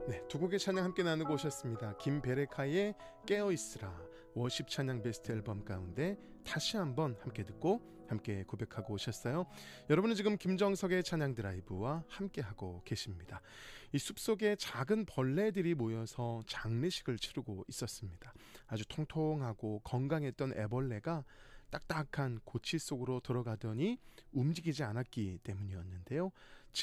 네, 두 곡의 찬양 함께 나누고 오셨습니다. 김베레카의 깨어있으라, 워십 찬양 베스트 앨범 가운데 다시 한번 함께 듣고 함께 고백하고 오셨어요. 여러분은 지금 김정석의 찬양 드라이브와 함께하고 계십니다. 이 숲속에 작은 벌레들이 모여서 장례식을 치르고 있었습니다. 아주 통통하고 건강했던 애벌레가 딱딱한 고치 속으로 들어가더니 움직이지 않았기 때문이었는데요.